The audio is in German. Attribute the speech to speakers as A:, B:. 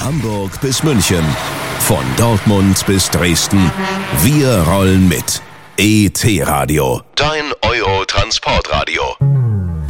A: Hamburg bis München, von Dortmund bis Dresden. Wir rollen mit. ET Radio, dein Euro-Transportradio.